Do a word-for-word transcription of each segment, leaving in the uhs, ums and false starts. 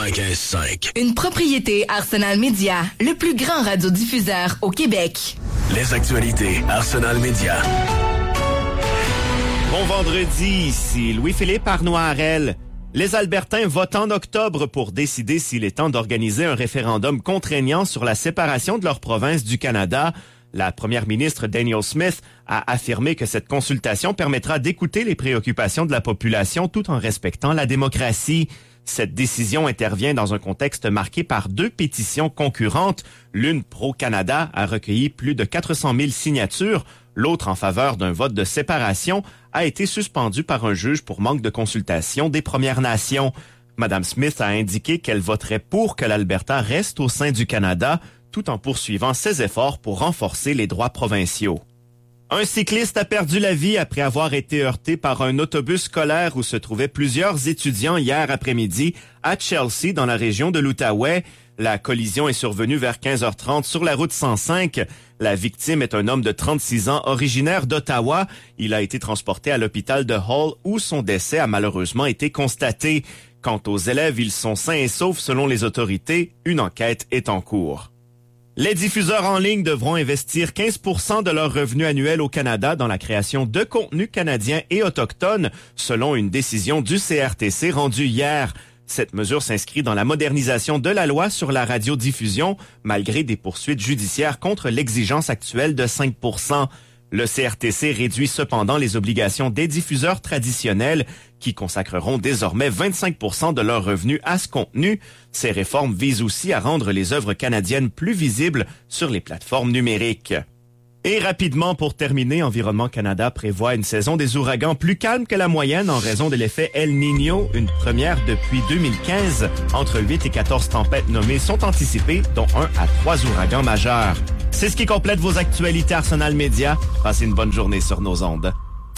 quatre-vingt-quinze cinq. Une propriété Arsenal Media, le plus grand radiodiffuseur au Québec. Les actualités Arsenal Media. Bon vendredi, ici Louis-Philippe Arnois-Harel. Les Albertains votent en octobre pour décider s'il est temps d'organiser un référendum contraignant sur la séparation de leur province du Canada. La première ministre Danielle Smith a affirmé que cette consultation permettra d'écouter les préoccupations de la population tout en respectant la démocratie. Cette décision intervient dans un contexte marqué par deux pétitions concurrentes. L'une pro-Canada a recueilli plus de quatre cent mille signatures. L'autre, en faveur d'un vote de séparation, a été suspendue par un juge pour manque de consultation des Premières Nations. Madame Smith a indiqué qu'elle voterait pour que l'Alberta reste au sein du Canada, tout en poursuivant ses efforts pour renforcer les droits provinciaux. Un cycliste a perdu la vie après avoir été heurté par un autobus scolaire où se trouvaient plusieurs étudiants hier après-midi à Chelsea, dans la région de l'Outaouais. La collision est survenue vers quinze heures trente sur la route cent cinq. La victime est un homme de trente-six ans, originaire d'Ottawa. Il a été transporté à l'hôpital de Hull où son décès a malheureusement été constaté. Quant aux élèves, ils sont sains et saufs selon les autorités. Une enquête est en cours. Les diffuseurs en ligne devront investir quinze pour cent de leurs revenus annuels au Canada dans la création de contenus canadiens et autochtones, selon une décision du C R T C rendue hier. Cette mesure s'inscrit dans la modernisation de la loi sur la radiodiffusion, malgré des poursuites judiciaires contre l'exigence actuelle de cinq pour cent. Le C R T C réduit cependant les obligations des diffuseurs traditionnels qui consacreront désormais vingt-cinq pour cent de leurs revenus à ce contenu. Ces réformes visent aussi à rendre les œuvres canadiennes plus visibles sur les plateformes numériques. Et rapidement, pour terminer, Environnement Canada prévoit une saison des ouragans plus calme que la moyenne en raison de l'effet El Niño, une première depuis deux mille quinze. Entre huit et quatorze tempêtes nommées sont anticipées, dont un à trois ouragans majeurs. C'est ce qui complète vos actualités Arsenal Media. Passez une bonne journée sur nos ondes.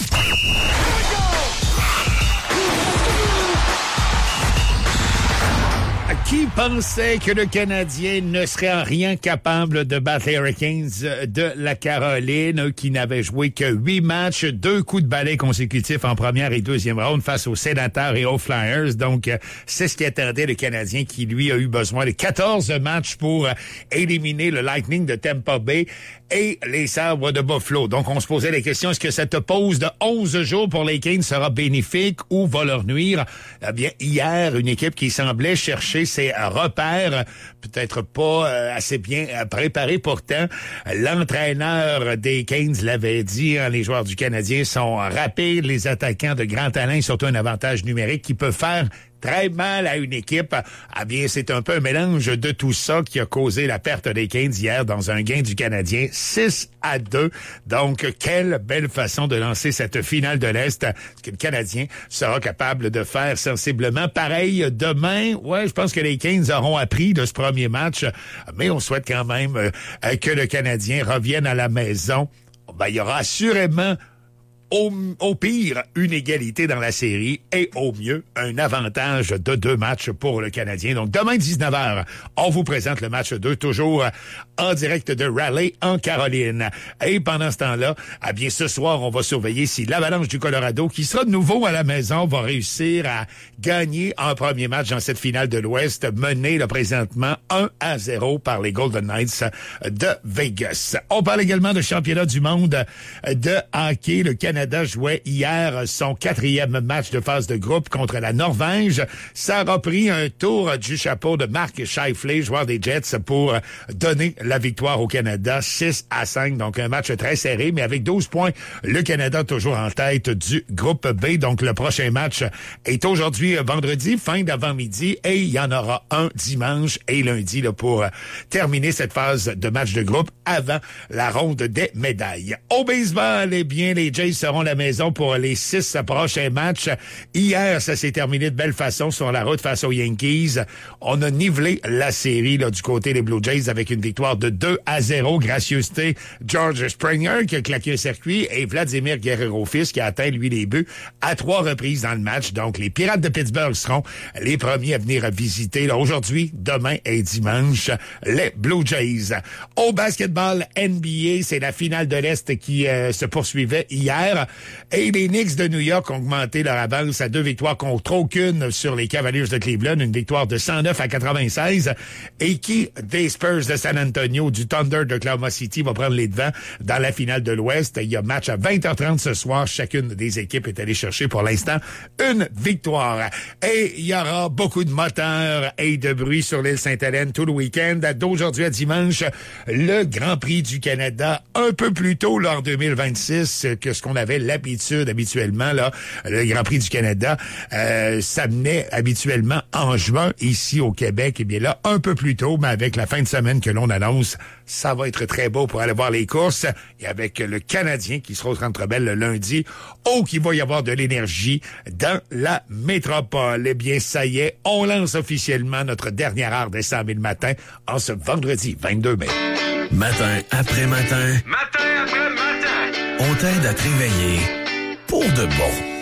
Qui pensait que le Canadien ne serait en rien capable de battre les Hurricanes de la Caroline, qui n'avait joué que huit matchs, deux coups de balai consécutifs en première et deuxième ronde face aux Sénateurs et aux Flyers. Donc, c'est ce qui attendait le Canadien, qui, lui, a eu besoin de quatorze matchs pour éliminer le Lightning de Tampa Bay et les Sabres de Buffalo. Donc, on se posait la question, est-ce que cette pause de onze jours pour les Canes sera bénéfique ou va leur nuire? Eh bien, hier, une équipe qui semblait chercher ses repères, peut-être pas euh, assez bien préparés pourtant. L'entraîneur des Canes l'avait dit, hein, les joueurs du Canadien sont rapides, les attaquants de grand talent et surtout un avantage numérique qui peut faire très mal à une équipe. Ah bien, c'est un peu un mélange de tout ça qui a causé la perte des Canes hier dans un gain du Canadien, six à deux. Donc, quelle belle façon de lancer cette finale de l'Est. Est-ce que le Canadien sera capable de faire sensiblement pareil demain? Ouais, je pense que les Canes auront appris de ce premier match, mais on souhaite quand même euh, que le Canadien revienne à la maison. Ben, il y aura assurément Au, au pire, une égalité dans la série et au mieux, un avantage de deux matchs pour le Canadien. Donc, demain, dix-neuf heures, on vous présente le match deux, toujours en direct de Raleigh, en Caroline. Et pendant ce temps-là, eh bien, ce soir, on va surveiller si l'Avalanche du Colorado, qui sera de nouveau à la maison, va réussir à gagner un premier match dans cette finale de l'Ouest, mené là, présentement un à zéro par les Golden Knights de Vegas. On parle également de championnat du monde de hockey. Le Canada Canada jouait hier son quatrième match de phase de groupe contre la Norvège. Ça a repris un tour du chapeau de Mark Scheifele, joueur des Jets, pour donner la victoire au Canada, six à cinq. Donc, un match très serré, mais avec douze points. Le Canada toujours en tête du groupe B. Donc, le prochain match est aujourd'hui, vendredi, fin d'avant-midi, et il y en aura un dimanche et lundi là, pour terminer cette phase de match de groupe avant la ronde des médailles. Au baseball, eh bien, les Jays seront à la maison pour les six prochains matchs. Hier, ça s'est terminé de belle façon sur la route face aux Yankees. On a nivelé la série là, du côté des Blue Jays avec une victoire de deux à zéro. Gracieuseté George Springer qui a claqué un circuit et Vladimir Guerrero-Fils qui a atteint, lui, les buts à trois reprises dans le match. Donc, les Pirates de Pittsburgh seront les premiers à venir visiter là, aujourd'hui, demain et dimanche les Blue Jays. Au basketball N B A, c'est la finale de l'Est qui euh, se poursuivait hier. hier. Et les Knicks de New York ont augmenté leur avance à deux victoires contre aucune sur les Cavaliers de Cleveland, une victoire de cent neuf à quatre-vingt-seize. Et qui, des Spurs de San Antonio, du Thunder de Oklahoma City, va prendre les devants dans la finale de l'Ouest. Il y a match à vingt heures trente ce soir. Chacune des équipes est allée chercher pour l'instant une victoire. Et il y aura beaucoup de moteurs et de bruit sur l'île Sainte-Hélène tout le week-end. D'aujourd'hui à dimanche, le Grand Prix du Canada, un peu plus tôt lors deux mille vingt-six que ce qu'on avait l'habitude habituellement. Là, le Grand Prix du Canada euh, s'amenait habituellement en juin ici au Québec. Et bien là, un peu plus tôt, mais avec la fin de semaine que l'on annonce, ça va être très beau pour aller voir les courses. Et avec le Canadien qui sera au Centre Bell le lundi, oh, qu'il va y avoir de l'énergie dans la métropole. Eh bien, ça y est, on lance officiellement notre dernière heure des cent mille matins en ce vendredi vingt-deux mai. Matin après matin. Matin après matin. On t'aide à te réveiller pour de bon.